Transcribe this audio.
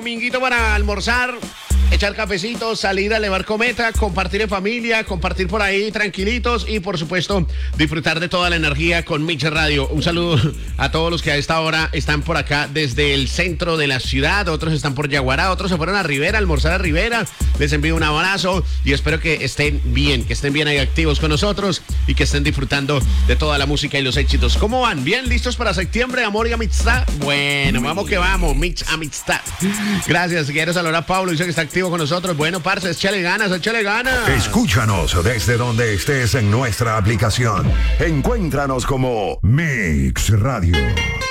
Dominguito para almorzar, echar cafecitos, salir a elevar cometa, compartir en familia, compartir por ahí tranquilitos y por supuesto disfrutar de toda la energía con Mix Radio. Un saludo a todos los que a esta hora están por acá desde el centro de la ciudad, otros están por Yaguará, otros se fueron a Rivera, a almorzar a Rivera. Les envío un abrazo y espero que estén bien ahí activos con nosotros y que estén disfrutando de toda la música y los éxitos. ¿Cómo van? ¿Bien? ¿Listos para septiembre? ¿Amor y amistad? Bueno, vamos que vamos, Mix Amistad. Gracias. Quiero saludar a Pablo, dice que está activo con nosotros. Bueno, parce, échale ganas, échale ganas. Escúchanos desde donde estés en nuestra aplicación. Encuéntranos como Mix Radio.